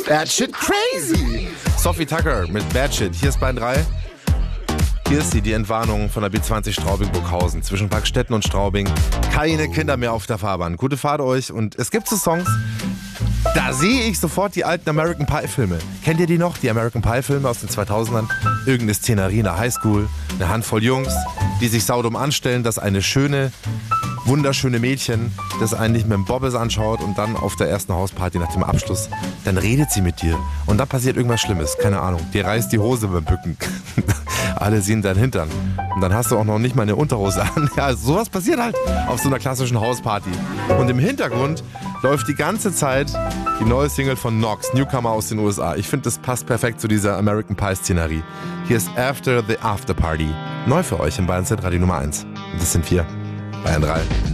Bad Shit Crazy. Sophie Tucker mit Bad Shit. Hier ist Bayern 3. Hier ist sie, die Entwarnung von der B20 Straubing-Burghausen. Zwischen Parkstetten und Straubing. Keine Kinder mehr auf der Fahrbahn. Gute Fahrt euch. Und es gibt so Songs, da sehe ich sofort die alten American Pie-Filme. Kennt ihr die noch? Die American Pie-Filme aus den 2000ern? Irgendeine Szenerie in der Highschool. Eine Handvoll Jungs, die sich saudumm anstellen, dass eine wunderschöne Mädchen, das einen nicht mit dem Bobbes anschaut und dann auf der ersten Hausparty nach dem Abschluss, dann redet sie mit dir und dann passiert irgendwas Schlimmes, keine Ahnung, dir reißt die Hose beim Bücken. Alle sehen deinen Hintern und dann hast du auch noch nicht mal eine Unterhose an. Ja, sowas passiert halt auf so einer klassischen Hausparty. Und im Hintergrund läuft die ganze Zeit die neue Single von Knox, Newcomer aus den USA. Ich finde, das passt perfekt zu dieser American Pie-Szenerie. Hier ist After the After Party. Neu für euch in Bayern Z Radio Nummer 1. Und das sind wir. Bayern 3.